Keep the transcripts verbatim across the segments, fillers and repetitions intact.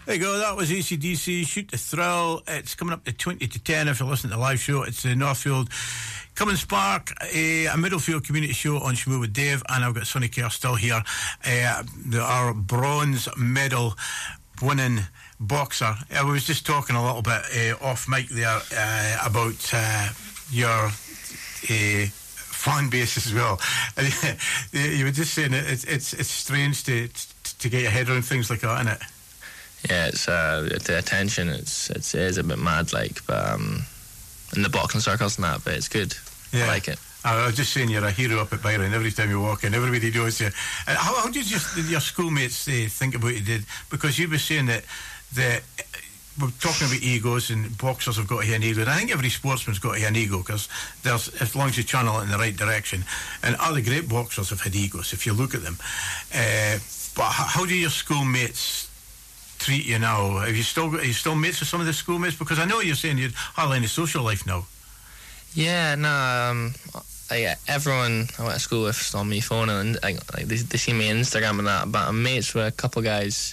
There you go, that was A C D C, Shoot the Thrill. It's coming up to twenty to ten if you're listening to the live show. It's the Northfield Cummins Park, a, a Middlefield community show on Shmoo with Dave, and I've got Sonny Kerr still here. Uh, our bronze medal winning boxer. I was just talking a little bit uh, off mic there uh, about uh, your uh, fan base as well. You were just saying that it's it's, it's strange to, to to get your head around things like that, isn't it? Yeah, it's uh, the attention. It's it's it is a bit mad, like, but um, in the boxing circles and that, but it's good. Yeah. I like it. I was just saying you're a hero up at Byron. Every time you walk in, everybody knows you. And how, how did your, your schoolmates uh, think about you did? Because you were saying that the we're talking about egos, and boxers have got to have an ego. And I think every sportsman's got to have an ego, because there's, as long as you channel it in the right direction. And other great boxers have had egos, if you look at them. Uh, but how, how do your schoolmates treat you now? Have you still got, are you still mates with some of the schoolmates? Because I know you're saying you hardly any social life now. Yeah, no, um, like, everyone I went to school with is on my phone, and like, like they, they see me on Instagram and that, but I'm mates with a couple of guys.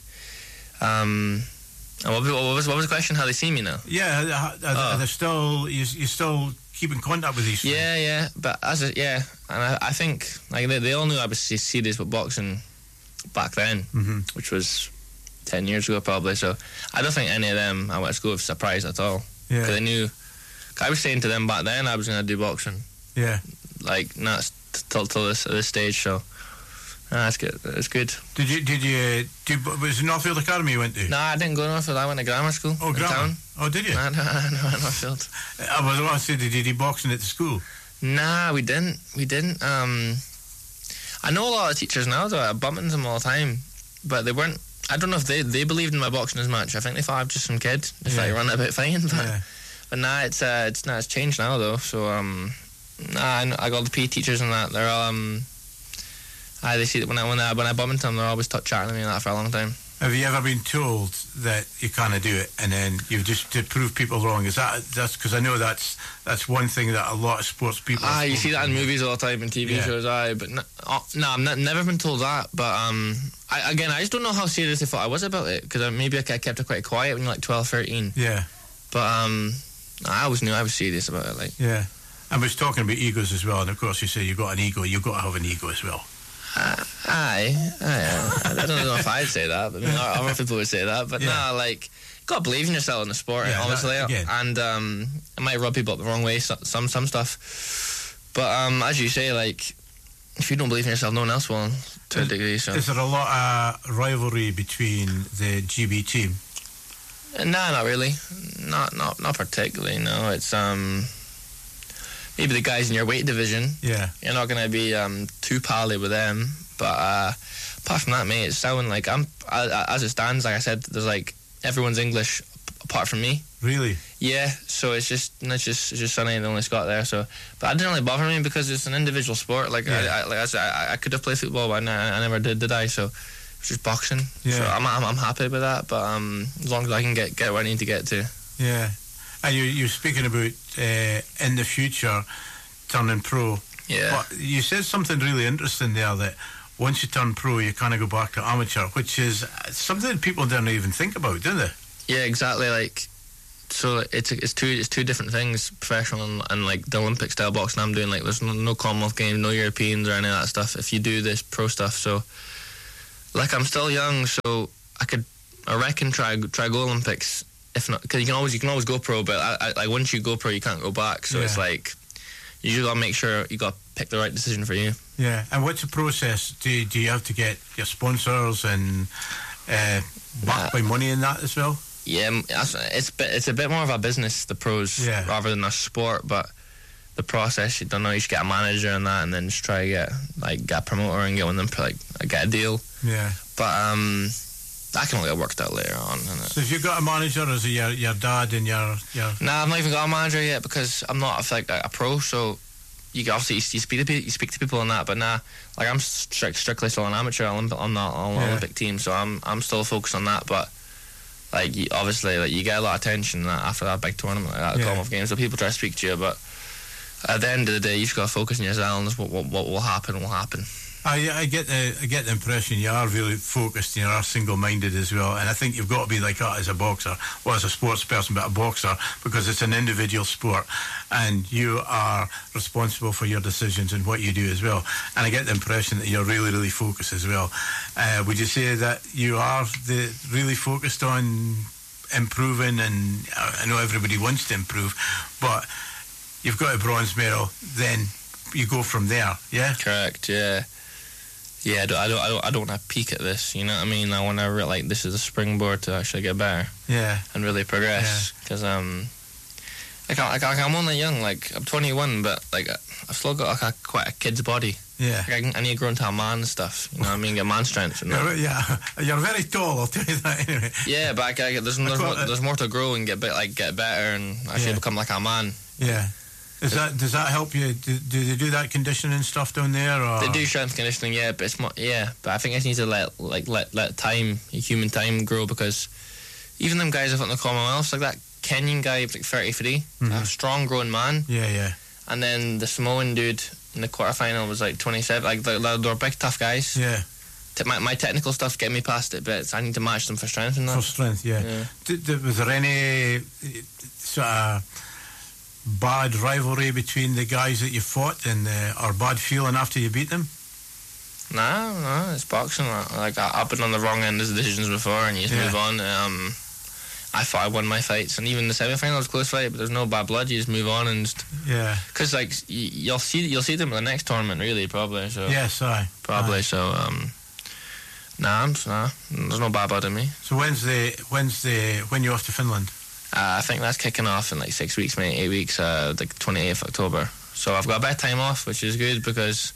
Um, and what, what, was, what was the question? How they see me now? Yeah, are, are, are they still, you, you still keep in contact with these Yeah, friends? yeah, but as a, yeah, and I, I think like they, they all knew I was serious with boxing back then, mm-hmm. which was ten years ago probably, so I don't think any of them I went to school with surprised at all. Yeah. Because they knew, I was saying to them back then I was going to do boxing. Yeah. Like, not till, till this, this stage, so ah, that's good. That's good. Did you, did you, did, was it Northfield Academy you went to? No, I didn't go to Northfield, I went to grammar school. Oh, in grammar? Town. Oh, did you? No, no, no, Northfield. I was about to say, did you do boxing at the school? Nah, we didn't. We didn't. Um, I know a lot of teachers now, though. I bump into them all the time, but they weren't. I don't know if they, they believed in my boxing as much. I think they thought I was just some kid, just yeah. like running about fighting. But, yeah. but nah, it's uh, it's nah, it's changed now though. So um, nah, I, know, I got the P E teachers and that. They're all um, I they see that when I when I when I bump into them, they're always t- chatting to me and that for a long time. Have you ever been told that you can't do it, and then you just to prove people wrong? Is that that's because I know that's that's one thing that a lot of sports people. Ah, you see that in movies all the time, in T V yeah. shows. Aye, but no, oh, no, I've n- never been told that. But um, I, again, I just don't know how serious they thought I was about it, because maybe I kept it quite quiet when you're like twelve, thirteen. Yeah. But um, I always knew I was serious about it. Like. Yeah. I was talking about egos as well, and of course you say you've got an ego. You've got to have an ego as well. Uh, aye, aye, I don't know if I'd say that, but I mean, other people would say that. But yeah. nah, like, you got to believe in yourself in the sport, yeah, obviously. That, and um, it might rub people up the wrong way, some some stuff. But um, as you say, like, if you don't believe in yourself, no one else will, to is, a degree. So. Is there a lot of rivalry between the G B team? Uh, nah, not really. Not not not particularly. No, it's um. Maybe the guys in your weight division, yeah, you're not going to be um, too pally with them. But uh, apart from that, mate, it's sounding like I'm. I, as it stands, like I said, there's like everyone's English apart from me. Really? Yeah. So it's just it's just it's just Sonny and the only Scot there. So, but it didn't really bother me because it's an individual sport. Like yeah. I, I, like I said, I, I could have played football, but I, I never did, did I? So it's just boxing. Yeah. So I'm, I'm I'm happy with that. But um, as long as I can get get where I need to get to. Yeah. And you, you're speaking about uh, in the future turning pro. Yeah. But you said something really interesting there, that once you turn pro, you kind of go back to amateur, which is something that people don't even think about, do they? Yeah, exactly. Like, so it's it's two it's two different things, professional and, and like the Olympic style boxing I'm doing. Like, there's no, no Commonwealth Games, no Europeans or any of that stuff if you do this pro stuff. So, like, I'm still young, so I could, I reckon, try try go Olympics. If not, because you can always you can always go pro, but I, I, like once you go pro, you can't go back. So yeah. It's like you just gotta make sure you got to pick the right decision for you. Yeah. And what's the process? Do you, do you have to get your sponsors and uh, backed by money in that as well? Yeah, it's it's a bit more of a business, the pros, yeah. rather than a sport. But the process, you don't know, you should get a manager and that, and then just try to get like get a promoter and get one of them like get a deal. Yeah. But um. that can only get worked out later on. So if you've got a manager, or is it your, your dad and your, your... Nah, I've not even got a manager yet because I'm not like a pro, so you can obviously you speak to people, you speak to people on that, but nah, like I'm strict, strictly still an amateur. Olympic, I'm not on the yeah. Olympic team, so I'm I'm still focused on that. But like you, obviously, like you get a lot of attention after that big tournament, like that, the yeah. Commonwealth Games, so people try to speak to you. But at the end of the day, you just got to focus on yourself, and what, what what will happen will happen. I, I get the I get the impression you are really focused and you are single-minded as well, and I think you've got to be like that as a boxer, well, as a sports person, but a boxer, because it's an individual sport, and you are responsible for your decisions and what you do as well. And I get the impression that you're really, really focused as well. Uh, would you say that you are the really focused on improving? And I know everybody wants to improve, but you've got a bronze medal, then you go from there. Yeah, correct. Yeah. Yeah, I don't, I don't, I don't, I don't want to peak at this. You know what I mean? I want to re- like this is a springboard to actually get better. Yeah, and really progress. Because yeah. um, like, I, like I'm only young. Like I'm twenty-one, but like I've still got like a, quite a kid's body. Yeah, like, I, can, I need to grow into a man and stuff. You know what I mean? Get man strength. And you're, yeah, you're very tall. I'll tell you that anyway. Yeah, but I, I, there's there's more, there's more to grow and get bit like get better and actually yeah. become like a man. Yeah. Is that does that help you? Do, do they do that conditioning stuff down there? Or? They do strength conditioning, yeah, but it's more, yeah. But I think I just need to let like let let time, human time, grow, because even them guys I thought in the Commonwealth, like that Kenyan guy, like thirty-three, mm-hmm. a strong grown man. Yeah, yeah. And then the Samoan dude in the quarterfinal was like twenty-seven. Like they were big, tough guys. Yeah. My, my technical stuff's getting me past it, but I need to match them for strength and that. For strength, yeah. yeah. Did, did, was there any sort of bad rivalry between the guys that you fought, and uh, or bad feeling after you beat them? No, no, it's boxing. Like I've been on the wrong end of decisions before, and you just yeah. move on. Um, I thought I won my fights, and even the semi-final was a close fight, but there's no bad blood. You just move on and just yeah. Because like y- you'll see, you'll see them in the next tournament, really, probably. So yes, aye, probably. Aye. So um, nah, I'm, nah, there's no bad blood in me. So when's the when's the when you off to Finland? Uh, I think that's kicking off in like six weeks, maybe eight weeks, uh, like twenty-eighth of October. So I've got a bit of time off, which is good because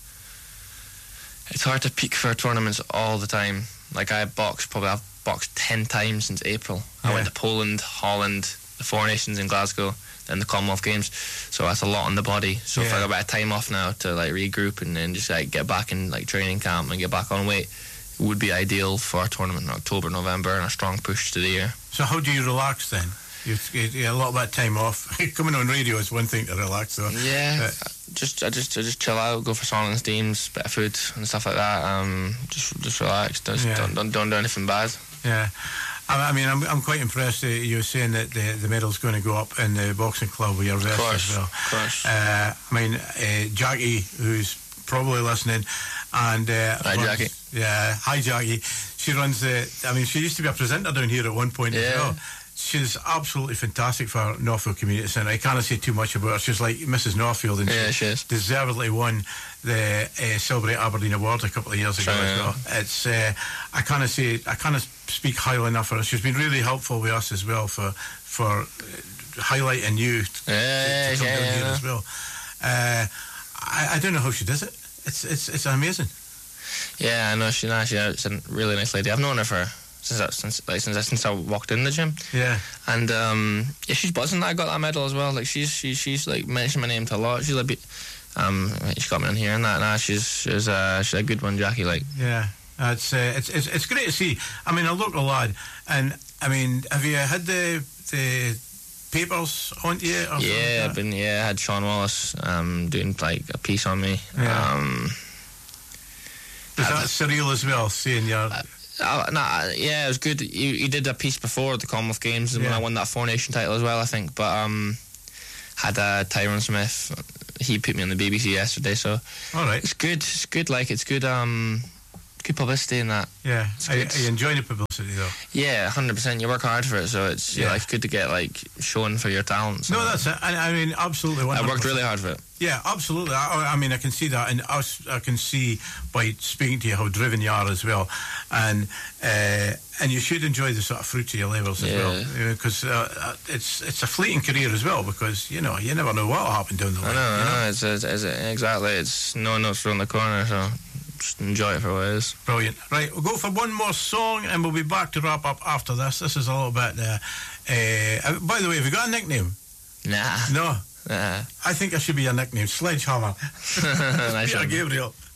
it's hard to peak for tournaments all the time. Like I boxed, probably I've boxed ten times since April. Yeah. I went to Poland, Holland, the Four Nations in Glasgow, then the Commonwealth Games. So that's a lot on the body. So yeah. if I got a bit of time off now to like regroup and then just like get back in like training camp and get back on weight, it would be ideal for a tournament in October, November, and a strong push to the year. So how do you relax then? You get a lot of that time off. Coming on radio is one thing to relax, though. Yeah, uh, just I just I just chill out, go for sauna and steams, bit of food and stuff like that. Um, just just relax. Just yeah. don't, don't don't do anything bad. Yeah, I, I mean, I'm I'm quite impressed that you were saying that the the medal's going to go up in the boxing club with your vest as well. Of course. Uh, I mean, uh, Jackie, who's probably listening, and uh, hi runs, Jackie. Yeah, hi Jackie. She runs the. I mean, she used to be a presenter down here at one point yeah. as well. She's absolutely fantastic for Northfield Community Centre. I can't say too much about her. She's like Missus Northfield, and yeah, she, she is. deservedly won the uh, Celebrate Aberdeen Award a couple of years ago Try, as well. Yeah. It's uh, I can't say I can't speak highly enough of her. She's been really helpful with us as well for for highlighting you to, yeah, to come yeah, down yeah, here yeah. as well. Uh, I, I don't know how she does it. It's it's it's amazing. Yeah, I know she. Nah, she's a really nice lady. I've known her for. Since I, since like since I, since I walked in the gym, yeah, and um, yeah, she's buzzing that I got that medal as well. Like she's she, she's like mentioned my name to a lot. She's like, um, she got me on here and that. Nah, she's she's uh, she's a good one, Jackie. Like, yeah, uh, it's, uh, it's it's it's great to see. I mean, a local lad, and I mean, have you had the the papers on you? Or yeah, I've been yeah. I had Sean Wallace um doing like a piece on me. Yeah. Um, was that surreal as well, seeing your? Uh, Uh, nah, yeah, it was good. He, he did a piece before the Commonwealth Games, and yeah. when I won that Four Nation title as well, I think. But um, had uh, Tyrone Smith. He put me on the B B C yesterday, so all right, it's good. It's good. Like it's good. Um, good publicity in that. Yeah, are, are you enjoying the publicity though? Yeah, hundred percent. You work hard for it, so it's yeah, like, it's good to get like shown for your talents. No, that's it. I, I mean, absolutely. one hundred percent. I worked really hard for it. Yeah, absolutely. I, I mean, I can see that, and I, I can see by speaking to you how driven you are as well, and uh, and you should enjoy the sort of fruit of your labours as yeah. well, because uh, it's it's a fleeting career as well, because you know you never know what will happen down the line. I know, you know? I know. It's, it's, it's exactly. It's no one knows around the corner, so just enjoy it for what it is. Brilliant. Right, we'll go for one more song, and we'll be back to wrap up after this. This is a little bit. Uh, uh, by the way, have you got a nickname? Nah. No. Uh, I think I should be your nickname, Sledgehammer. Nice Peter Gabriel.